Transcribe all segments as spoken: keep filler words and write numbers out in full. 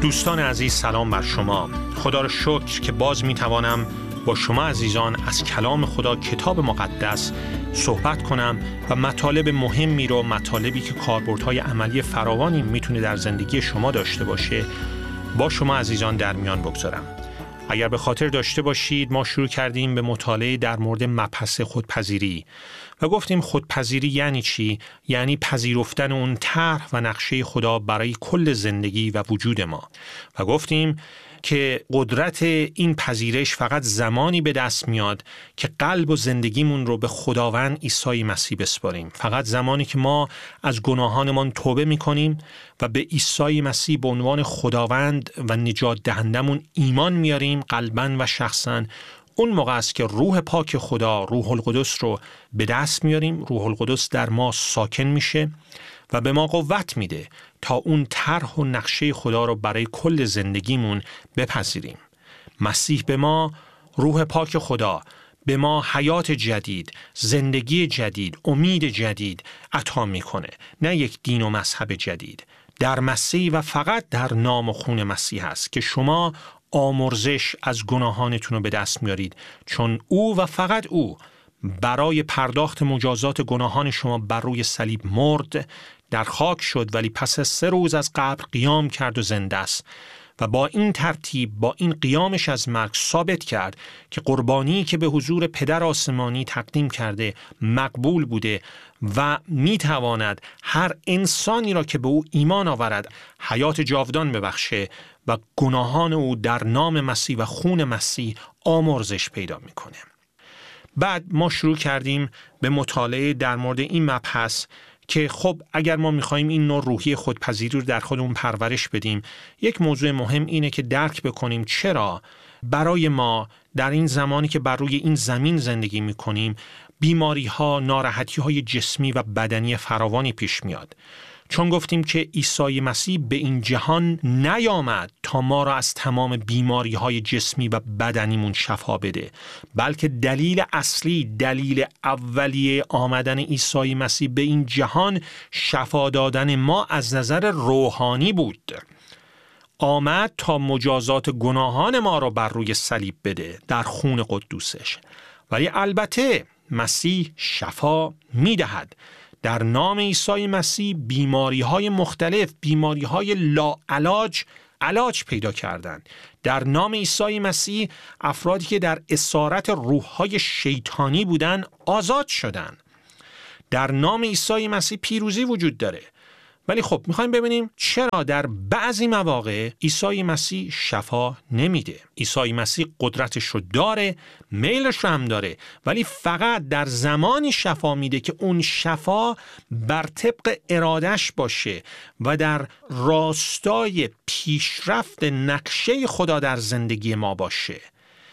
دوستان عزیز، سلام بر شما. خدا را شکر که باز میتوانم با شما عزیزان از کلام خدا، کتاب مقدس صحبت کنم و مطالب مهمی رو، مطالبی که کاربردهای عملی فراوانی میتونه در زندگی شما داشته باشه، با شما عزیزان در میان بگذارم. اگر به خاطر داشته باشید، ما شروع کردیم به مطالعه در مورد مبحث خودپذیری و گفتیم خودپذیری یعنی چی؟ یعنی پذیرفتن اون طرح و نقشه خدا برای کل زندگی و وجود ما. و گفتیم که قدرت این پذیرش فقط زمانی به دست میاد که قلب و زندگیمون رو به خداوند عیسی مسیح بسپاریم. فقط زمانی که ما از گناهانمان توبه میکنیم و به عیسی مسیح به عنوان خداوند و نجات دهندمون ایمان میاریم قلباً و شخصاً، اون موقع است که روح پاک خدا، روح القدس رو به دست میاریم. روح القدس در ما ساکن میشه و به ما قوت میده تا اون طرح و نقشه خدا رو برای کل زندگیمون بپذیریم. مسیح به ما، روح پاک خدا به ما حیات جدید، زندگی جدید، امید جدید عطا میکنه، نه یک دین و مذهب جدید. در مسیح و فقط در نام و خون مسیح هست که شما آمرزش از گناهانتون رو به دست میارید، چون او و فقط او برای پرداخت مجازات گناهان شما بر روی صلیب مرد، در خاک شد، ولی پس از سه روز از قبر قیام کرد و زنده است و با این ترتیب، با این قیامش از مرگ ثابت کرد که قربانی که به حضور پدر آسمانی تقدیم کرده مقبول بوده و میتواند هر انسانی را که به او ایمان آورد حیات جاودان ببخشه و گناهان او در نام مسیح و خون مسیح آمرزش پیدا میکنه. بعد ما شروع کردیم به مطالعه در مورد این مبحث که خب اگر ما میخوایم این نوع روحی خودپذیری رو در خودمون پرورش بدیم، یک موضوع مهم اینه که درک بکنیم چرا برای ما در این زمانی که بر روی این زمین زندگی میکنیم بیماری ها، ناراحتی های جسمی و بدنی فراوانی پیش میاد. چون گفتیم که عیسی مسیح به این جهان نیامد تا ما را از تمام بیماری های جسمی و بدنیمون شفا بده، بلکه دلیل اصلی، دلیل اولیه آمدن عیسی مسیح به این جهان شفا دادن ما از نظر روحانی بود. آمد تا مجازات گناهان ما را بر روی صلیب بده در خون قدوسش. ولی البته مسیح شفا میدهد. در نام عیسی مسیح بیماری‌های مختلف، بیماری‌های لاعلاج علاج پیدا کردند. در نام عیسی مسیح افرادی که در اسارت روح‌های شیطانی بودند آزاد شدند. در نام عیسی مسیح پیروزی وجود داره. ولی خب میخوایم ببینیم چرا در بعضی مواقع عیسی مسیح شفا نمیده. عیسی مسیح قدرتش رو داره، میلش رو هم داره، ولی فقط در زمانی شفا میده که اون شفا بر طبق ارادش باشه و در راستای پیشرفت نقشه خدا در زندگی ما باشه.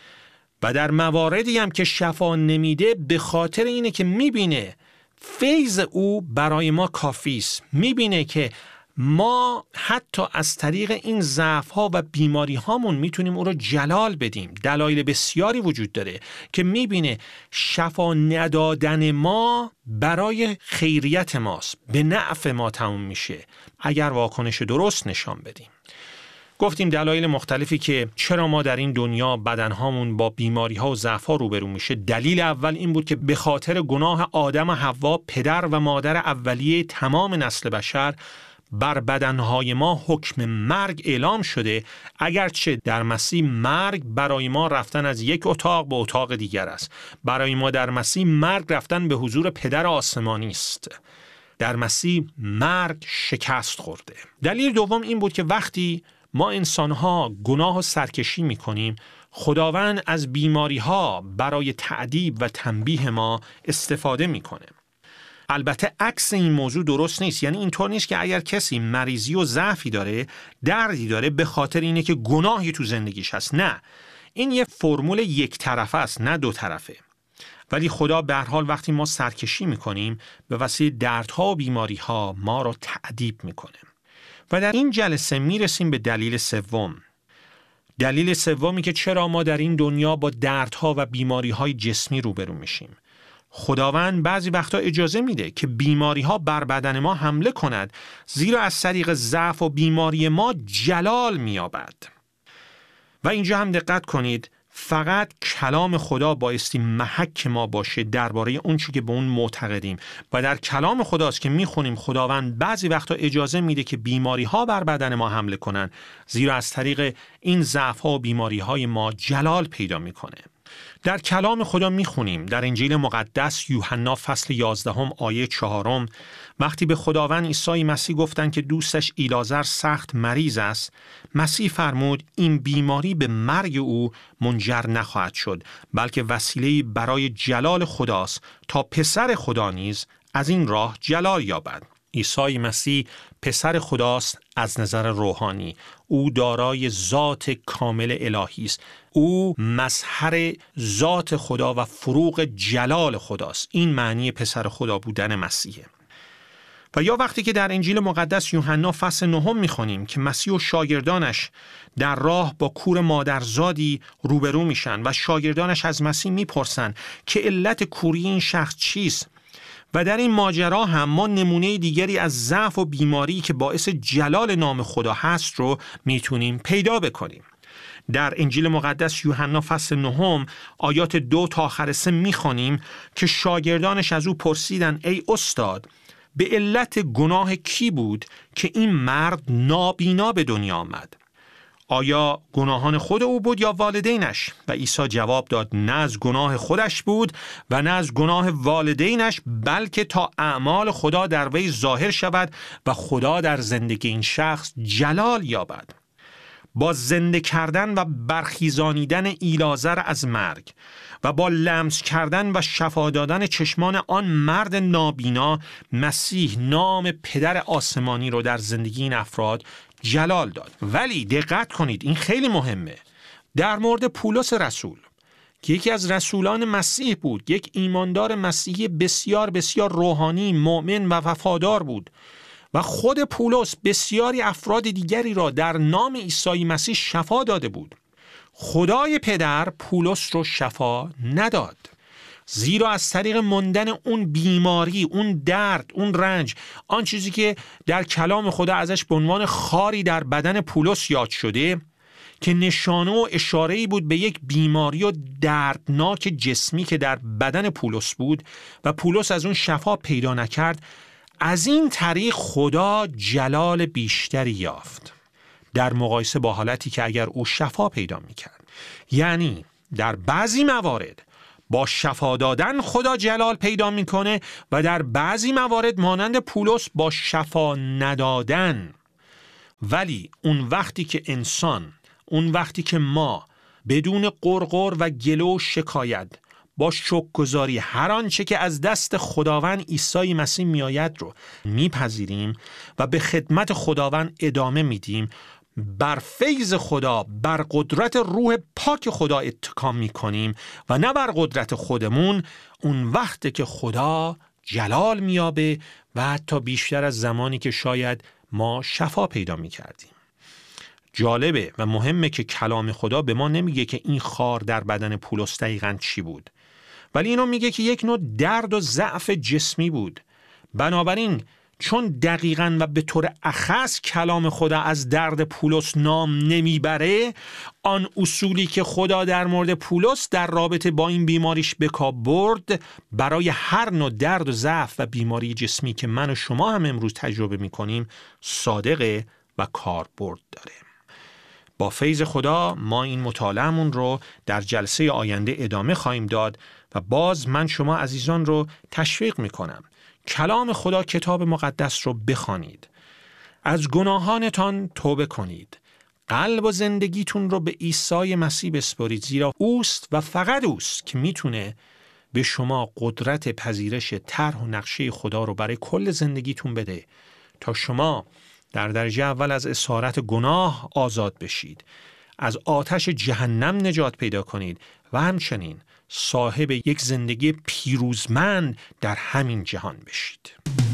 و در مواردی هم که شفا نمیده به خاطر اینه که میبینه فیض او برای ما کافی است. میبینه که ما حتی از طریق این ضعف‌ها و بیماری‌هامون میتونیم او رو جلال بدیم. دلایل بسیاری وجود داره که میبینه شفا ندادن ما برای خیریت ماست، به نفع ما تموم میشه اگر واکنش درست نشان بدیم. گفتیم دلایل مختلفی که چرا ما در این دنیا بدنهامون با بیماری‌ها و ضعف‌ها روبرو میشه. دلیل اول این بود که به خاطر گناه آدم و حوا، پدر و مادر اولیه تمام نسل بشر، بر بدنهای ما حکم مرگ اعلام شده، اگرچه در مسیح مرگ برای ما رفتن از یک اتاق به اتاق دیگر است. برای ما در مسیح مرگ رفتن به حضور پدر آسمانی است. در مسیح مرگ شکست خورده. دلیل دوم این بود که وقتی ما انسان‌ها گناه و سرکشی می‌کنیم، خداوند از بیماری‌ها برای تعذیب و تنبیه ما استفاده می‌کنه. البته عکس این موضوع درست نیست. یعنی اینطور نیست که اگر کسی مریضی و ضعفی داره، دردی داره، به خاطر اینه که گناهی تو زندگیش هست. نه، این یه فرمول یک طرفه است، نه دو طرفه. ولی خدا به هر حال وقتی ما سرکشی می‌کنیم، به وسیله دردها و بیماری‌ها ما رو تعذیب می‌کنه. و در این جلسه میرسیم به دلیل سوم. دلیل سومی که چرا ما در این دنیا با دردها و بیماری‌های جسمی روبرو میشیم. خداوند بعضی وقتا اجازه میده که بیماری ها بر بدن ما حمله کند، زیرا از طریق ضعف و بیماری ما جلال مییابد. و اینجا هم دقت کنید، فقط کلام خدا بایستی محک ما باشه درباره اون چیزی که به اون معتقدیم و در کلام خداست که میخونیم خداوند بعضی وقتا اجازه میده که بیماری ها بر بدن ما حمله کنن، زیرا از طریق این ضعف ها و بیماری های ما جلال پیدا میکنه. در کلام خدا میخونیم در انجیل مقدس یوحنا فصل یازدهم آیه چهارم، وقتی به خداوند عیسی مسیح گفتند که دوستش ایلازر سخت مریض است، مسیح فرمود این بیماری به مرگ او منجر نخواهد شد، بلکه وسیله‌ای برای جلال خداست تا پسر خدا نیز از این راه جلال یابد. عیسی مسیح پسر خداست از نظر روحانی. او دارای ذات کامل الهی است. او مظهر ذات خدا و فروغ جلال خداست. این معنی پسر خدا بودن مسیحه. و یا وقتی که در انجیل مقدس یوحنا فصل نهم میخونیم که مسیح و شاگردانش در راه با کور مادرزادی روبرو میشن و شاگردانش از مسیح میپرسن که علت کوری این شخص چیست، و در این ماجرا هم ما نمونه دیگری از ضعف و بیماری که باعث جلال نام خدا هست رو میتونیم پیدا بکنیم. در انجیل مقدس یوحنا فصل نهم آیات دو تا آخر سه میخونیم که شاگردانش از او پرسیدن ای استاد، به علت گناه کی بود که این مرد نابینا به دنیا آمد؟ آیا گناهان خود او بود یا والدینش؟ و عیسی جواب داد نه از گناه خودش بود و نه از گناه والدینش، بلکه تا اعمال خدا در وی ظاهر شود و خدا در زندگی این شخص جلال یابد. با زنده کردن و برخیزانیدن ایلازر از مرگ و با لمس کردن و شفا دادن چشمان آن مرد نابینا، مسیح نام پدر آسمانی رو در زندگی این افراد جلال داد. ولی دقت کنید، این خیلی مهمه، در مورد پولس رسول که یکی از رسولان مسیح بود، یک ایماندار مسیحی بسیار بسیار روحانی، مؤمن و وفادار بود و خود پولس بسیاری افراد دیگری را در نام عیسی مسیح شفا داده بود. خدای پدر پولس رو شفا نداد، زیرا از طریق ماندن اون بیماری، اون درد، اون رنج، آن چیزی که در کلام خدا ازش به عنوان خاری در بدن پولس یاد شده که نشانه و اشاره‌ای بود به یک بیماری و دردناک جسمی که در بدن پولس بود و پولس از اون شفا پیدا نکرد، از این طریق خدا جلال بیشتری یافت در مقایسه با حالتی که اگر او شفا پیدا میکرد. یعنی در بعضی موارد با شفا دادن خدا جلال پیدا میکنه و در بعضی موارد مانند پولس با شفا ندادن. ولی اون وقتی که انسان، اون وقتی که ما بدون قرقر و گله و شکایت با شکرگزاری هر آنچه که از دست خداوند عیسی مسیح میآید رو میپذیریم و به خدمت خداوند ادامه میدیم، بر فیض خدا، بر قدرت روح پاک خدا اتکا میکنیم و نه بر قدرت خودمون، اون وقت که خدا جلال میابه و حتی بیشتر از زمانی که شاید ما شفا پیدا میکردیم. جالبه و مهمه که کلام خدا به ما نمیگه که این خار در بدن پولس دقیقاً چی بود، ولی اینو میگه که یک نوع درد و ضعف جسمی بود. بنابراین چون دقیقاً و به طور اخص کلام خدا از درد پولس نام نمیبره، آن اصولی که خدا در مورد پولس در رابطه با این بیماریش به کار برد برای هر نوع درد و ضعف و بیماری جسمی که من و شما هم امروز تجربه میکنیم صادقه و کاربرد داره. با فیض خدا ما این مطالعه‌مون رو در جلسه آینده ادامه خواهیم داد و باز من شما عزیزان رو تشویق میکنم کلام خدا، کتاب مقدس رو بخوانید، از گناهانتان توبه کنید، قلب و زندگیتون رو به عیسی مسیح بسپارید، زیرا اوست و فقط اوست که میتونه به شما قدرت پذیرش طرح و نقشه خدا رو برای کل زندگیتون بده تا شما در درجه اول از اسارت گناه آزاد بشید، از آتش جهنم نجات پیدا کنید و همچنین صاحب یک زندگی پیروزمند در همین جهان بشید.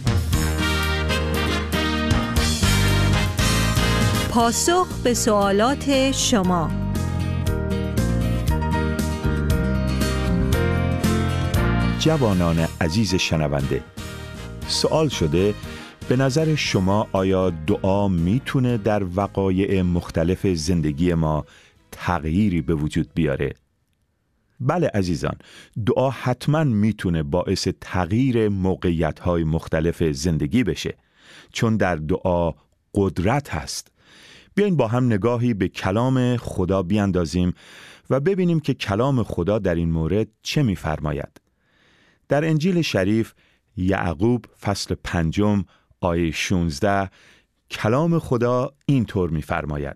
پاسخ به سوالات شما. جوانان عزیز شنونده، سوال شده به نظر شما آیا دعا میتونه در وقایع مختلف زندگی ما تغییری به وجود بیاره؟ بله عزیزان، دعا حتما میتونه باعث تغییر موقعیت‌های مختلف زندگی بشه، چون در دعا قدرت هست. بیاین با هم نگاهی به کلام خدا بیاندازیم و ببینیم که کلام خدا در این مورد چه می‌فرماید. در انجیل شریف یعقوب فصل پنجم آیه شانزده کلام خدا اینطور می‌فرماید: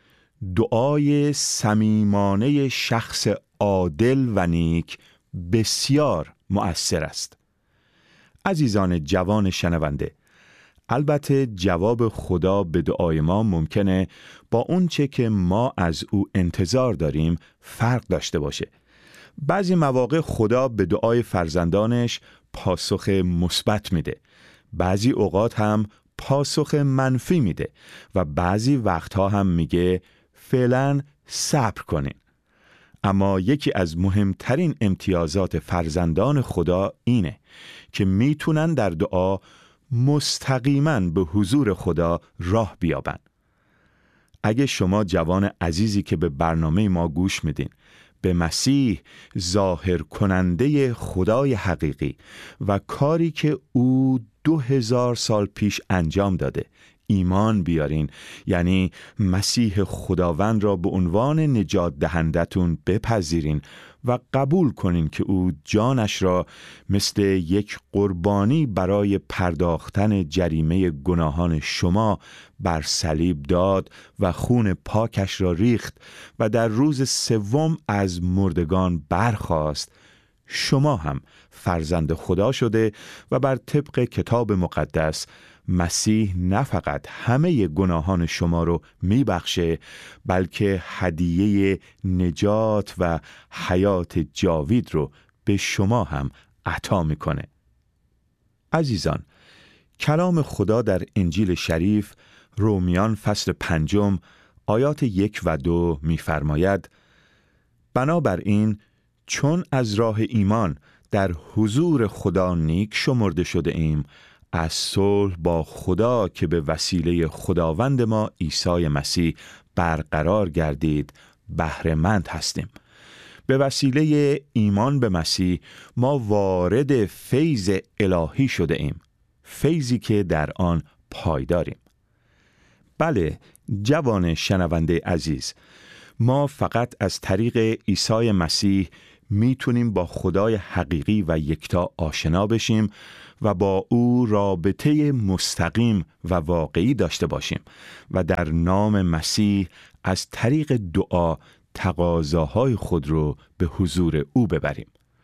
دعای صمیمانه شخص عادل و نیک بسیار مؤثر است. عزیزان جوان شنونده، البته جواب خدا به دعای ما ممکنه با اون چه که ما از او انتظار داریم فرق داشته باشه. بعضی مواقع خدا به دعای فرزندانش پاسخ مثبت میده، بعضی اوقات هم پاسخ منفی میده و بعضی وقتها هم میگه فعلا صبر کنین. اما یکی از مهمترین امتیازات فرزندان خدا اینه که میتونن در دعا مستقیما به حضور خدا راه بیابن. اگه شما جوان عزیزی که به برنامه ما گوش میدین به مسیح ظاهر کننده خدای حقیقی و کاری که او دو هزار سال پیش انجام داده ایمان بیارین، یعنی مسیح خداوند را به عنوان نجات دهندتون بپذیرین و قبول کنین که او جانش را مثل یک قربانی برای پرداختن جریمه گناهان شما بر صلیب داد و خون پاکش را ریخت و در روز سوم از مردگان برخاست، شما هم فرزند خدا شده و بر طبق کتاب مقدس مسیح نه فقط همه گناهان شما رو میبخشه، بلکه هدیه نجات و حیات جاوید رو به شما هم عطا میکنه. عزیزان، کلام خدا در انجیل شریف رومیان فصل پنجم آیات یک و دو میفرماید: بنابراین چون از راه ایمان در حضور خدا نیک شمرده شده ایم، از صلح با خدا که به وسیله خداوند ما عیسی مسیح برقرار گردید بهره مند هستیم. به وسیله ایمان به مسیح ما وارد فیض الهی شده ایم، فیضی که در آن پایداریم. بله جوان شنونده عزیز، ما فقط از طریق عیسی مسیح میتونیم با خدای حقیقی و یکتا آشنا بشیم و با او رابطه مستقیم و واقعی داشته باشیم و در نام مسیح از طریق دعا تقاضاهای خود رو به حضور او ببریم.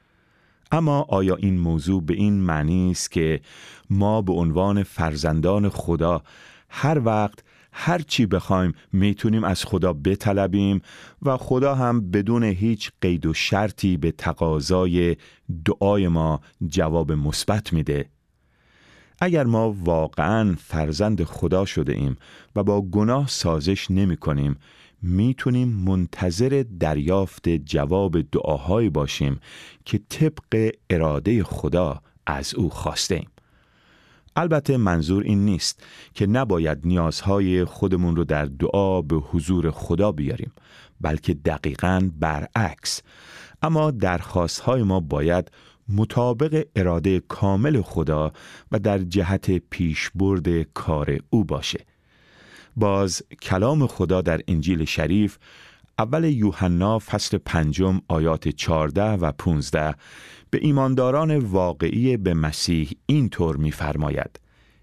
اما آیا این موضوع به این معنی است که ما به عنوان فرزندان خدا هر وقت هر چی بخوایم میتونیم از خدا بطلبیم و خدا هم بدون هیچ قید و شرطی به تقاضای دعای ما جواب مثبت میده؟ اگر ما واقعاً فرزند خدا شده ایم و با گناه سازش نمی کنیم، میتونیم منتظر دریافت جواب دعاهایی باشیم که طبق اراده خدا از او خواسته ایم. البته منظور این نیست که نباید نیازهای خودمون رو در دعا به حضور خدا بیاریم، بلکه دقیقاً برعکس. اما درخواستهای ما باید مطابق اراده کامل خدا و در جهت پیشبرد کار او باشه. باز کلام خدا در انجیل شریف اول یوحنا فصل پنجم آیات چهارده و پانزده به ایمانداران واقعی به مسیح اینطور می‌فرماید: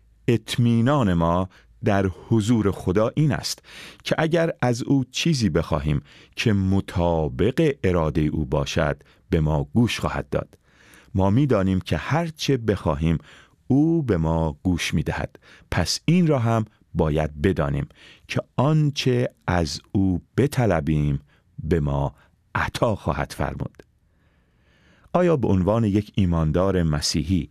اطمینان ما در حضور خدا این است که اگر از او چیزی بخواهیم که مطابق اراده او باشد به ما گوش خواهد داد. ما می‌دانیم که هر چه بخواهیم او به ما گوش می‌دهد. پس این را هم باید بدانیم که آنچه از او بطلبیم به ما عطا خواهد فرمود. آیا به عنوان یک ایماندار مسیحی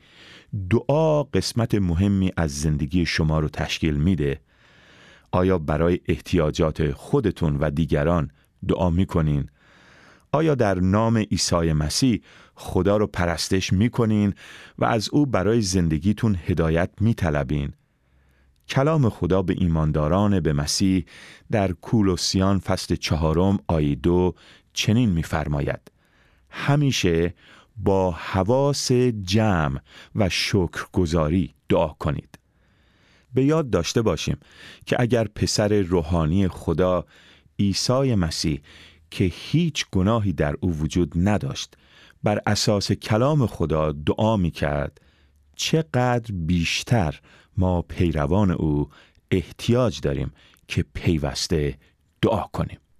دعا قسمت مهمی از زندگی شما رو تشکیل میده؟ آیا برای احتیاجات خودتون و دیگران دعا میکنین؟ آیا در نام عیسی مسیح خدا رو پرستش میکنین و از او برای زندگیتون هدایت میطلبین؟ کلام خدا به ایمانداران به مسیح در کولوسیان فصل چهارم آیه دو چنین می‌فرماید: همیشه با حواس جمع و شکرگزاری دعا کنید. به یاد داشته باشیم که اگر پسر روحانی خدا عیسی مسیح که هیچ گناهی در او وجود نداشت بر اساس کلام خدا دعا می‌کرد، چقدر بیشتر ما پیروان او احتیاج داریم که پیوسته دعا کنیم.